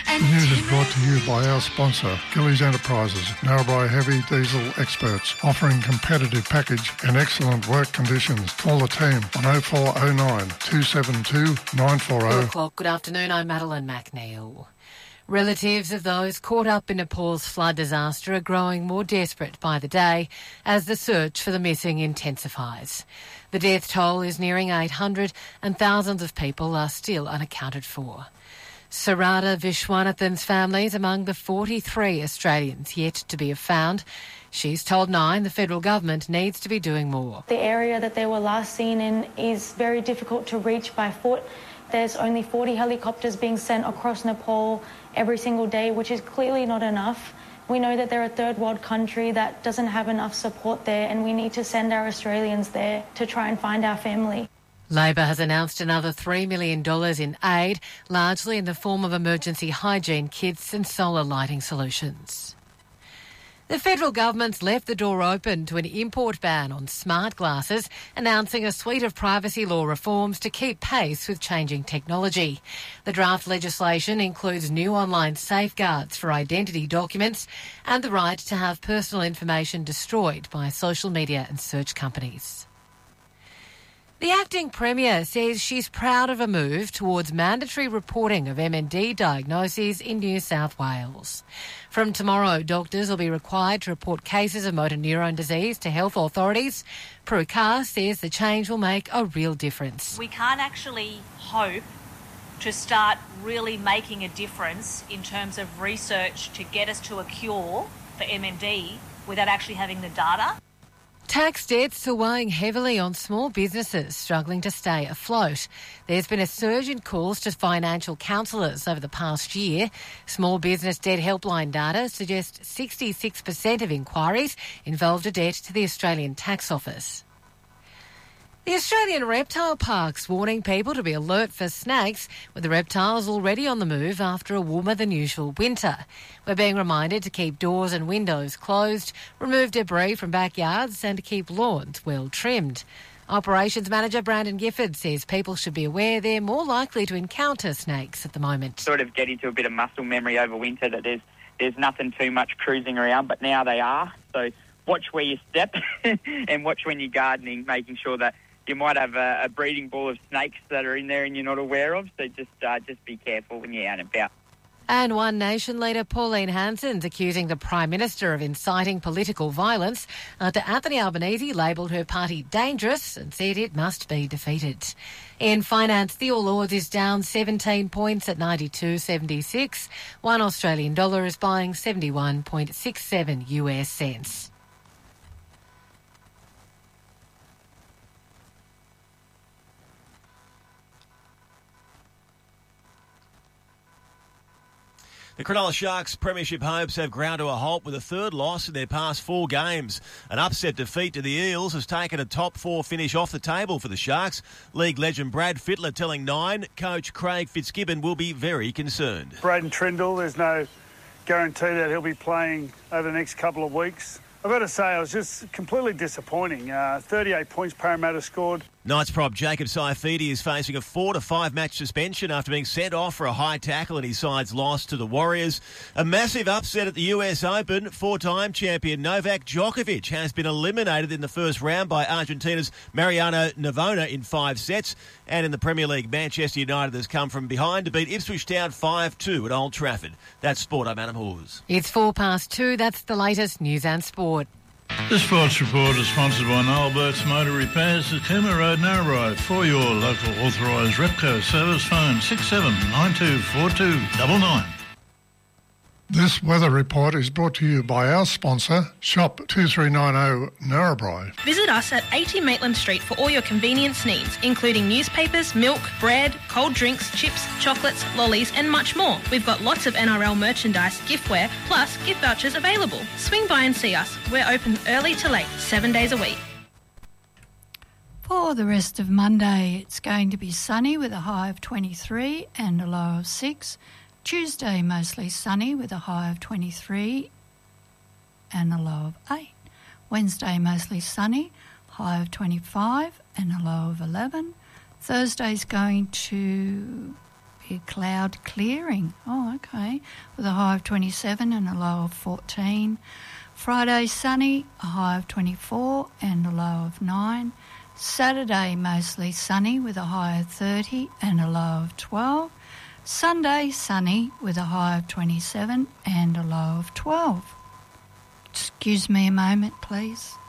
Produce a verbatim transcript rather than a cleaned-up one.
and The news timid. is brought to you by our sponsor, Gillies Enterprises, Narrabri Heavy Diesel Experts, offering competitive package and excellent work conditions. Call the team on oh four oh nine, two seven two, nine four oh. Four o'clock. Good afternoon. I'm Madeline McNeil. Relatives of those caught up in Nepal's flood disaster are growing more desperate by the day as the search for the missing intensifies. The death toll is nearing eight hundred and thousands of people are still unaccounted for. Sarada Vishwanathan's family is among the forty-three Australians yet to be found. She's told Nine the federal government needs to be doing more. The area that they were last seen in is very difficult to reach by foot. There's only forty helicopters being sent across Nepal every single day, which is clearly not enough. We know that they're a third world country that doesn't have enough support there, and we need to send our Australians there to try and find our family. Labor has announced another three million dollars in aid, largely in the form of emergency hygiene kits and solar lighting solutions. The federal government's left the door open to an import ban on smart glasses, announcing a suite of privacy law reforms to keep pace with changing technology. The draft legislation includes new online safeguards for identity documents and the right to have personal information destroyed by social media and search companies. The acting Premier says she's proud of a move towards mandatory reporting of M N D diagnoses in New South Wales. From tomorrow, doctors will be required to report cases of motor neurone disease to health authorities. Prue Carr says the change will make a real difference. We can't actually hope to start really making a difference in terms of research to get us to a cure for M N D without actually having the data. Tax debts are weighing heavily on small businesses struggling to stay afloat. There's been a surge in calls to financial counsellors over the past year. Small Business Debt Helpline data suggests sixty-six percent of inquiries involved a debt to the Australian Tax Office. The Australian Reptile Park's warning people to be alert for snakes, with the reptiles already on the move after a warmer than usual winter. We're being reminded to keep doors and windows closed, remove debris from backyards and to keep lawns well trimmed. Operations Manager Brandon Gifford says people should be aware they're more likely to encounter snakes at the moment. Sort of get into a bit of muscle memory over winter that there's there's nothing too much cruising around, but now they are. So watch where you step and watch when you're gardening, making sure that you might have a, a breeding ball of snakes that are in there and you're not aware of, so just uh, just be careful when you're out and about. And One Nation leader Pauline Hanson's accusing the Prime Minister of inciting political violence after Anthony Albanese labelled her party dangerous and said it must be defeated. In finance, the All Ords is down seventeen points at ninety-two seventy-six. One Australian dollar is buying seventy-one point six seven U S cents. The Cronulla Sharks' premiership hopes have ground to a halt with a third loss in their past four games. An upset defeat to the Eels has taken a top four finish off the table for the Sharks. League legend Brad Fittler telling Nine coach Craig Fitzgibbon will be very concerned. Braden Trindle, there's no guarantee that he'll be playing over the next couple of weeks. I've got to say, it was just completely disappointing. Uh, thirty-eight points Parramatta scored. Knights prop Jacob Saifidi is facing a four to five match suspension after being sent off for a high tackle in his side's loss to the Warriors. A massive upset at the U S Open. Four-time champion Novak Djokovic has been eliminated in the first round by Argentina's Mariano Navona in five sets. And in the Premier League, Manchester United has come from behind to beat Ipswich Town five two at Old Trafford. That's Sport. I'm Adam Hawes. It's four past two. That's the latest news and sport. This sports report is sponsored by Noel Burt's Motor Repairs at Cooma Road, Narrabri. For your local authorised Repco service, phone six seven nine two four two nine nine. This weather report is brought to you by our sponsor, Shop two three nine zero Narrabri. Visit us at eighty Maitland Street for all your convenience needs, including newspapers, milk, bread, cold drinks, chips, chocolates, lollies and much more. We've got lots of N R L merchandise, giftware, plus gift vouchers available. Swing by and see us. We're open early to late, seven days a week. For the rest of Monday, it's going to be sunny with a high of twenty-three and a low of six. Tuesday, mostly sunny with a high of twenty-three and a low of eight. Wednesday, mostly sunny, high of twenty-five and a low of eleven. Thursday's going to partly cloud clearing. Oh, okay. With a high of twenty-seven and a low of fourteen. Friday sunny, a high of twenty-four and a low of nine. Saturday mostly sunny with a high of thirty and a low of twelve. Sunday sunny with a high of twenty-seven and a low of twelve. Excuse me a moment, please.